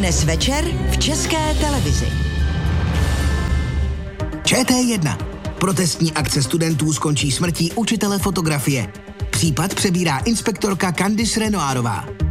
Dnes večer v České televizi. ČT1. Protestní akce studentů skončí smrtí učitele fotografie. Případ přebírá inspektorka Candice Renoirová.